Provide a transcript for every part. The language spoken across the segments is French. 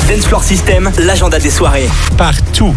Dance Floor System, l'agenda des soirées. Partout.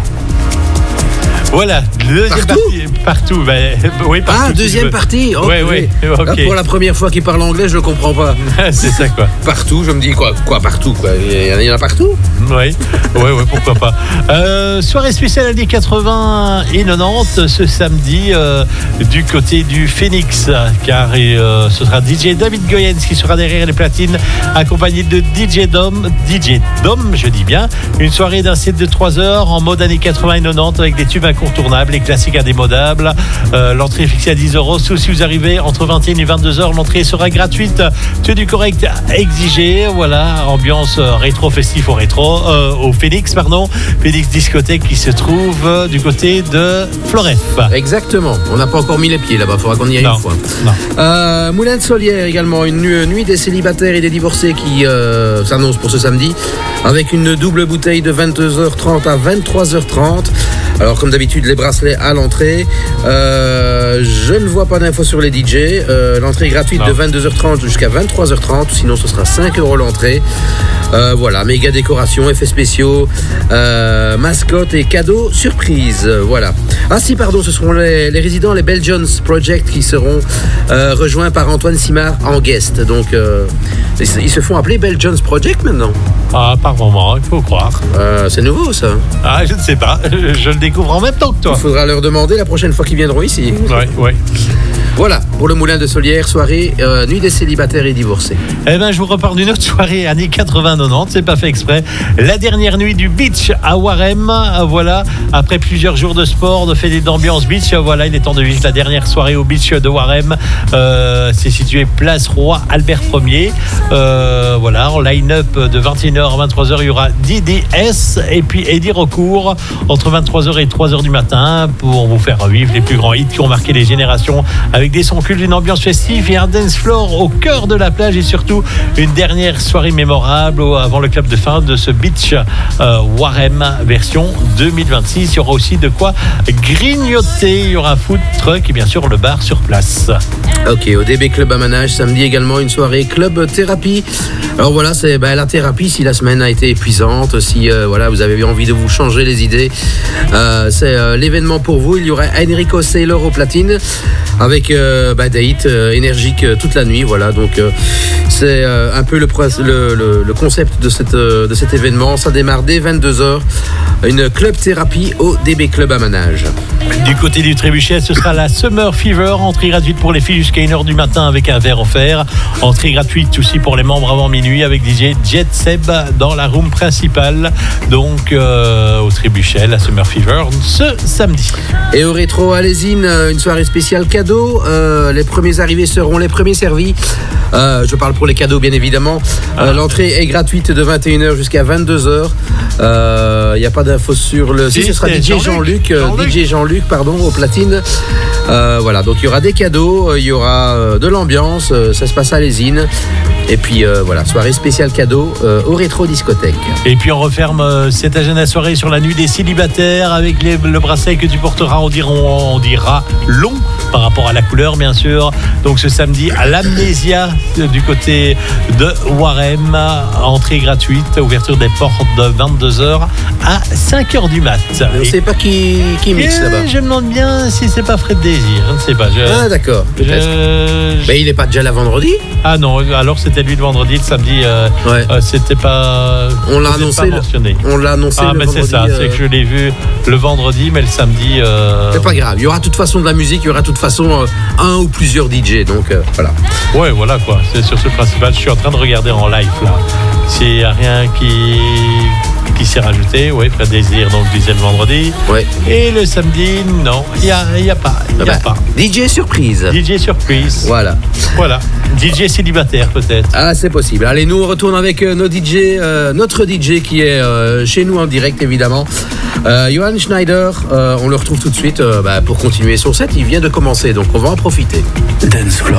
Voilà, deuxième partie. Partout. Oui, partout. Ah, deuxième partie. Oui, oui. Okay. Là, pour la première fois qu'il parle anglais, je le comprends pas. C'est ça, quoi. Partout, je me dis quoi partout, quoi. Il y en a partout. Oui, pourquoi pas. Soirée spéciale années 80 et 90 ce samedi du côté du Phoenix, car ce sera DJ David Goyens qui sera derrière les platines, accompagné de DJ Dom, je dis bien. Une soirée d'un set de 3 heures en mode années 80 et 90 avec des tubes incontournables, les classiques indémodables. L'entrée est fixée à 10 €. Sauf si vous arrivez entre 21 et 22 h, l'entrée sera gratuite. Tenue correcte exigée. Voilà, ambiance rétro festif au Phoenix, Phoenix discothèque qui se trouve du côté de Floref. Exactement. On n'a pas encore mis les pieds là-bas. Faudra qu'on y aille une fois. Moulin de Solière également, une nuit des célibataires et des divorcés qui s'annonce pour ce samedi, avec une double bouteille de 22h30 à 23h30. Alors comme d'habitude, les bracelets à l'entrée. Je ne vois pas d'infos sur les DJ. L'entrée est gratuite de 22h30 jusqu'à 23h30. Sinon, ce sera 5 € l'entrée. Voilà, méga décoration, effets spéciaux, mascotte et cadeaux surprise. Voilà. Ah si, pardon, ce seront les résidents, les Belgians Project qui seront rejoints par Antoine Simard en guest. Donc, ils se font appeler Belgians Project maintenant. Ah, par moment, il faut croire. C'est nouveau, ça. Ah, je ne sais pas. Je le découvre en même temps que toi. Il faudra leur demander la prochaine fois qu'ils viendront ici. Oui. Voilà, pour le Moulin de Solière, soirée nuit des célibataires et divorcés. Eh ben, je vous reparle d'une autre soirée années 80-90, c'est pas fait exprès. La dernière nuit du beach à Warem. Voilà, après plusieurs jours de sport, de fête d'ambiance beach, voilà, il est temps de vivre la dernière soirée au beach de Warem. C'est situé place Roi Albert Ier. Voilà, en line-up de 21h à 23h, il y aura DDS et puis Eddie Recourt entre 23h et 3h du matin pour vous faire vivre les plus grands hits qui ont marqué les générations, avec des sons cultes, une ambiance festive et un dance floor au cœur de la plage, et surtout une dernière soirée mémorable avant le club de fin de ce beach Warem version 2026. Il y aura aussi de quoi grignoter, il y aura un food truck et bien sûr le bar sur place. Ok, au DB Club à Manage, samedi également une soirée club thérapie. Alors voilà, c'est la thérapie si la semaine a été épuisante, si voilà, vous avez envie de vous changer les idées, c'est l'événement pour vous. Il y aura Enrico Saylor au platine avec des hits énergiques toute la nuit. Voilà, donc c'est un peu le concept de cet événement. Ça démarre dès 22h, une club thérapie au DB Club à Manage. Du côté du Trébuchet, ce sera la Summer Fever, entrée gratuite pour les filles jusqu'à 1h du matin avec un verre offert. Entrée gratuite aussi pour les membres avant minuit avec DJ Jet Seb dans la room principale. Donc au Trébuchet, la Summer Fever ce samedi. Et au rétro à Lésine, une soirée spéciale cadeau. Les premiers arrivés seront les premiers servis. Je parle pour les cadeaux bien évidemment. L'entrée est gratuite de 21h jusqu'à 22h. Il n'y a pas d'infos sur le... Si, ce sera DJ Jean-Luc au platine. Voilà, donc il y aura des cadeaux, il y aura de l'ambiance, ça se passe à Lésine. Et puis voilà, soirée spéciale cadeau au rétro discothèque. Et puis on referme cet agenda soirée sur la nuit des célibataires avec le bracelet que tu porteras, on dira long par rapport à la couleur bien sûr. Donc ce samedi à l'Amnésia du côté de Warem, entrée gratuite, ouverture des portes de 22h à 5h du mat. On ne sait pas qui mixe là-bas. Je me demande bien si c'est pas Fred Désir, je ne sais pas. Ah d'accord. Mais il n'est pas déjà là vendredi? Ah non, alors c'était lui le vendredi, le samedi c'était pas... On l'a annoncé. On l'a annoncé le vendredi. C'est ça, c'est que je l'ai vu le vendredi, mais le samedi... C'est pas grave, il y aura de toute façon de la musique, il y aura de toute façon un ou plusieurs DJ, donc voilà. Ouais, voilà quoi, c'est sur ce principal. Je suis en train de regarder en live là. S'il n'y a rien qui s'est rajouté, oui, Fred Désir, donc disait le vendredi. Ouais. Et le samedi, non, il n'y a pas. DJ surprise. DJ surprise. Voilà. DJ célibataire peut-être. Ah, c'est possible. Allez, nous on retourne avec notre DJ qui est chez nous en direct évidemment. Johan Schneider, on le retrouve tout de suite pour continuer son set. Il vient de commencer, donc on va en profiter. Dance Floor